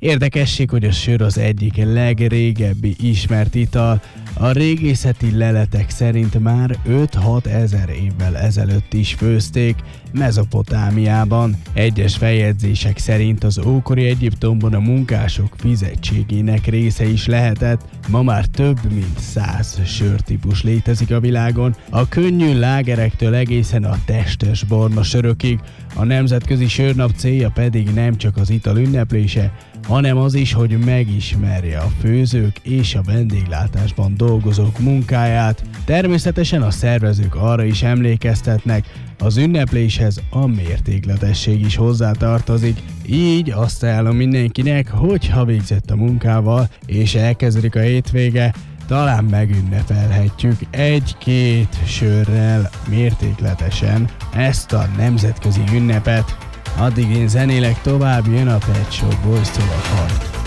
Érdekesség, hogy a sör az egyik legrégebbi ismert ital. A régészeti leletek szerint már 5-6 ezer évvel ezelőtt is főzték Mezopotámiában. Egyes feljegyzések szerint az ókori Egyiptomban a munkások fizetségének része is lehetett. Ma már több mint 100 sörtípus létezik a világon, a könnyű lágerektől egészen a testes barna sörökig. A Nemzetközi Sörnap célja pedig nem csak az ital ünneplése, hanem az is, hogy megismerje a főzők és a vendéglátásban dolgozók munkáját. Természetesen a szervezők arra is emlékeztetnek, az ünnepléshez a mértékletesség is hozzátartozik. Így azt ajánlom mindenkinek, hogy ha végzett a munkával és elkezdődik a hétvége, talán megünnepelhetjük 1-2 sörrel mértékletesen ezt a nemzetközi ünnepet. Addig én zenélek tovább, jön a Pet Shop Boys-tól a Heart.